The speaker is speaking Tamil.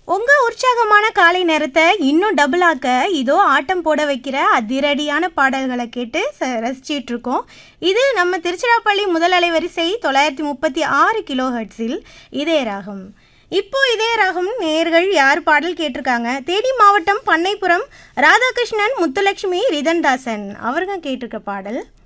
உங்க உற்சாகமான காலை நேரத்தை இன்னும் டபுள் ஆக்க இதோ ஆட்டம் போட வைக்கிற அதிரடியான பாடல்களை கேட்டு ரசிச்சிட்டு இருக்கோம். இது நம்ம திருச்சிராப்பள்ளி முதல் அலைவரிசை 936 கிலோஹெர்ட்ஸில் இதய ராகம். இப்போ இதய ராகம் நேயர்கள் யார் பாடல் கேட்டிருக்காங்க? தேனி மாவட்டம் பண்ணைப்புறம் ராதாகிருஷ்ணன், முத்துலட்சுமி, ரிதன்தாசன் அவர்கள் கேட்டிருக்க பாடல்